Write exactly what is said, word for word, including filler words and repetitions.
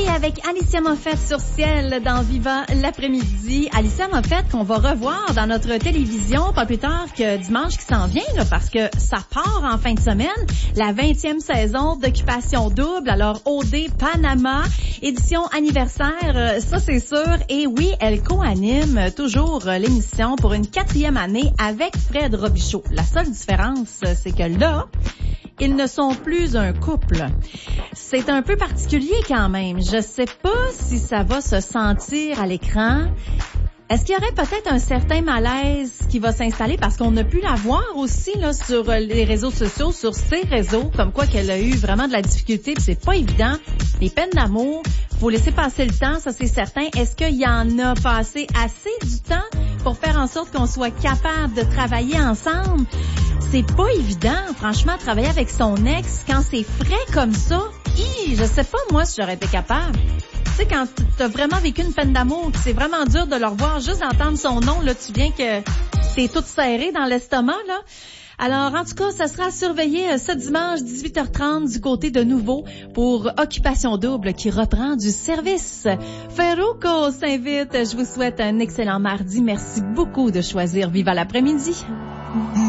avec Alicia Moffett sur Ciel dans Viva l'après-midi. Alicia Moffett qu'on va revoir dans notre télévision pas plus tard que dimanche qui s'en vient, là, parce que ça part en fin de semaine, la vingtième saison d'Occupation Double. Alors, O D Panama, édition anniversaire, ça c'est sûr. Et oui, elle co-anime toujours l'émission pour une quatrième année avec Fred Robichaud. La seule différence, c'est que là, ils ne sont plus un couple. C'est un peu particulier quand même. Je sais pas si ça va se sentir à l'écran. Est-ce qu'il y aurait peut-être un certain malaise qui va s'installer parce qu'on a pu la voir aussi là sur les réseaux sociaux, sur ses réseaux, comme quoi qu'elle a eu vraiment de la difficulté, puis c'est pas évident. Les peines d'amour, faut laisser passer le temps, ça c'est certain. Est-ce qu'il y en a passé assez du temps pour faire en sorte qu'on soit capable de travailler ensemble? C'est pas évident, franchement, travailler avec son ex quand c'est frais comme ça. Hi, je sais pas moi si j'aurais été capable. Tu sais, quand t'as vraiment vécu une peine d'amour, c'est vraiment dur de le revoir, juste d'entendre son nom, là, tu viens que t'es toute serrée dans l'estomac, là. Alors, en tout cas, ça sera surveillé ce dimanche dix-huit heures trente du côté de Nouveau pour Occupation Double qui reprend du service. Ferruco s'invite. Je vous souhaite un excellent mardi. Merci beaucoup de choisir Viva l'après-midi.